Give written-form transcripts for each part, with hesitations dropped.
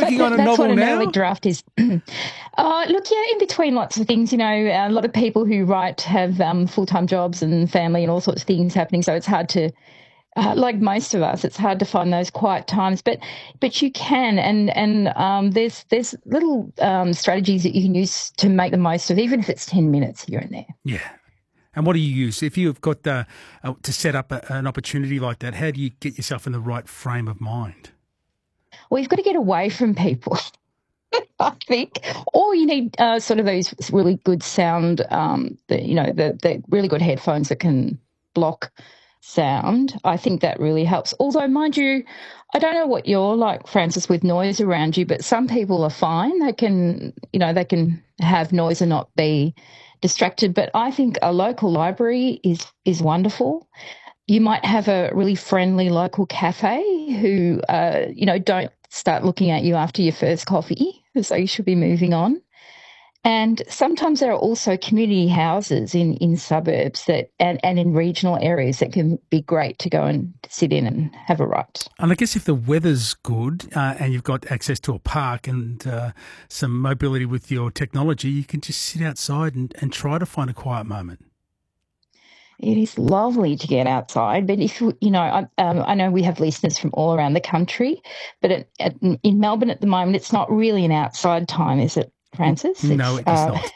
working on a That's what novel an now? early draft is. Look, yeah, in between lots of things, a lot of people who write have full-time jobs and family and all sorts of things happening. So it's hard to, like most of us, it's hard to find those quiet times. But you can, and there's little strategies that you can use to make the most of, even if it's 10 minutes here and there. Yeah. And what do you use? If you've got to set up an opportunity like that, how do you get yourself in the right frame of mind? Well, you've got to get away from people. I think, or you need sort of those really good sound, the really good headphones that can block sound. I think that really helps. Although, mind you, I don't know what you're like, Francis, with noise around you, but some people are fine. They can have noise and not be distracted. But I think a local library is wonderful. You might have a really friendly local cafe who, don't start looking at you after your first coffee, so you should be moving on. And sometimes there are also community houses in suburbs and in regional areas that can be great to go and sit in and have a write. And I guess if the weather's good and you've got access to a park and some mobility with your technology, you can just sit outside and try to find a quiet moment. It is lovely to get outside, but I know we have listeners from all around the country, but in Melbourne at the moment, it's not really an outside time, is it, Francis? No, it is not.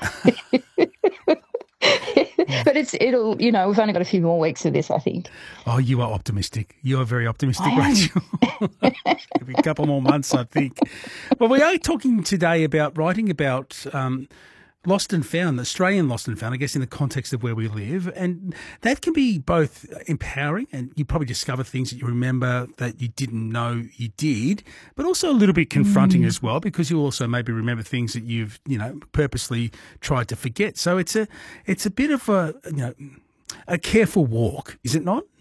But we've only got a few more weeks of this, I think. Oh, you are optimistic. You are very optimistic, I am. Rachel. Maybe a couple more months, I think. Well, we are talking today about writing about lost and found, Australian lost and found, I guess, in the context of where we live. And that can be both empowering, and you probably discover things that you remember that you didn't know you did, but also a little bit confronting as well, because you also maybe remember things that you've, purposely tried to forget. So it's a bit of a careful walk, is it not?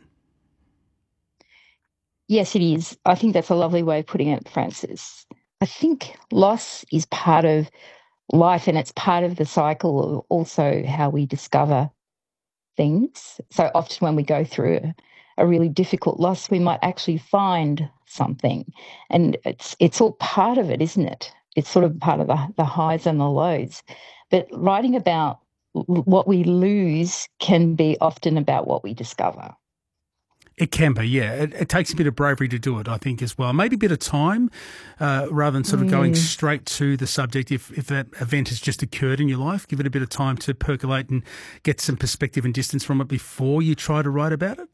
Yes, it is. I think that's a lovely way of putting it, Francis. I think loss is part of life, and it's part of the cycle of also how we discover things. So often when we go through a really difficult loss, we might actually find something, and it's all part of it, isn't it? It's sort of part of the highs and the lows. But writing about what we lose can be often about what we discover. It can be, yeah. It takes a bit of bravery to do it, I think, as well. Maybe a bit of time rather than sort of going straight to the subject. If that event has just occurred in your life, give it a bit of time to percolate and get some perspective and distance from it before you try to write about it.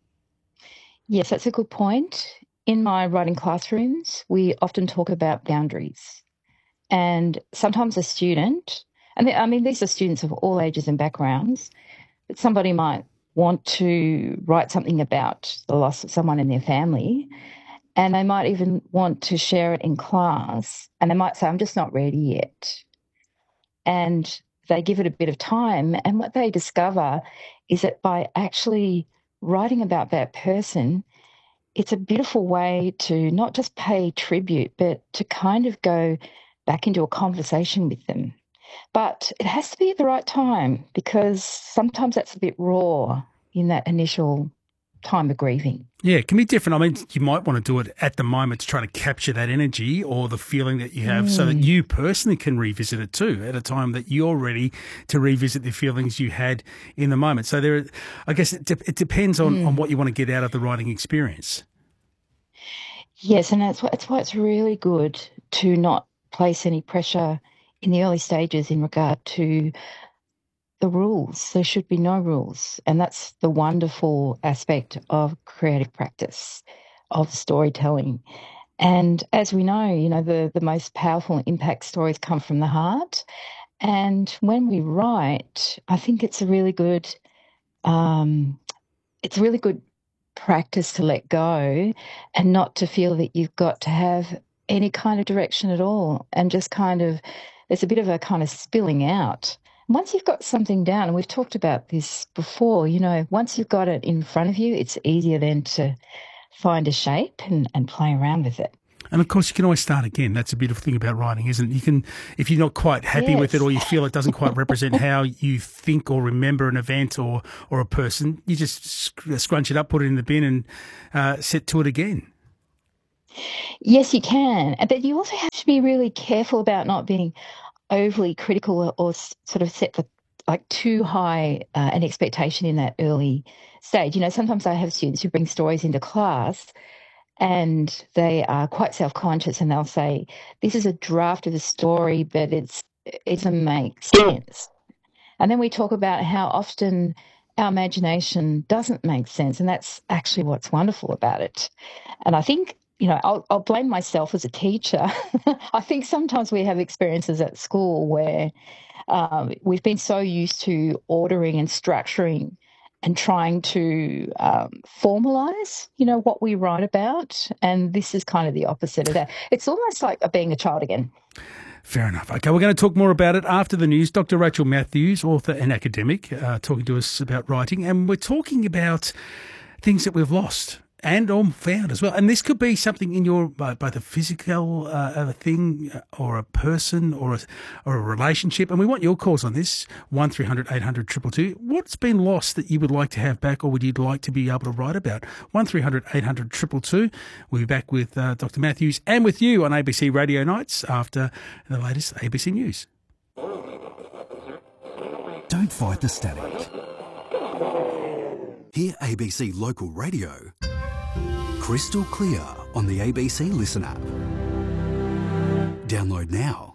Yes, that's a good point. In my writing classrooms, we often talk about boundaries. And sometimes a student, these are students of all ages and backgrounds, but somebody might want to write something about the loss of someone in their family, and they might even want to share it in class, and they might say, I'm just not ready yet. And they give it a bit of time, and what they discover is that by actually writing about that person, it's a beautiful way to not just pay tribute, but to kind of go back into a conversation with them. But it has to be at the right time, because sometimes that's a bit raw in that initial time of grieving. Yeah, it can be different. I mean, you might want to do it at the moment to try to capture that energy or the feeling that you have so that you personally can revisit it too at a time that you're ready to revisit the feelings you had in the moment. So I guess it depends on what you want to get out of the writing experience. Yes, and that's why it's really good to not place any pressure in the early stages in regard to the rules. There should be no rules. And that's the wonderful aspect of creative practice, of storytelling. And as we know, the most powerful impact stories come from the heart. And when we write, I think it's a really good practice to let go and not to feel that you've got to have any kind of direction at all, and just there's a bit of a kind of spilling out. Once you've got something down, and we've talked about this before, once you've got it in front of you, it's easier then to find a shape and play around with it. And of course, you can always start again. That's a beautiful thing about writing, isn't it? You can, if you're not quite happy with it, or you feel it doesn't quite represent how you think or remember an event or a person, you just scrunch it up, put it in the bin, and set to it again. Yes, you can. But you also have to be really careful about not being overly critical or sort of set the like too high an expectation in that early stage. You know, sometimes I have students who bring stories into class and they are quite self-conscious and they'll say, "This is a draft of a story, but it doesn't make sense." And then we talk about how often our imagination doesn't make sense, and that's actually what's wonderful about it. And I think, you know, I'll blame myself as a teacher. I think sometimes we have experiences at school where we've been so used to ordering and structuring and trying to formalize, you know, what we write about. And this is kind of the opposite of that. It's almost like being a child again. Fair enough. Okay, we're going to talk more about it after the news. Dr. Rachel Matthews, author and academic, talking to us about writing. And we're talking about things that we've lost and or found as well. And this could be something in your, both a physical thing or a person or a relationship. And we want your calls on this, 1300 800 222. What's been lost that you would like to have back or would you like to be able to write about? 1300 800 222. We'll be back with Dr. Matthews and with you on ABC Radio Nights after the latest ABC News. Don't fight the static. Hear ABC Local Radio crystal clear on the ABC Listen app. Download now.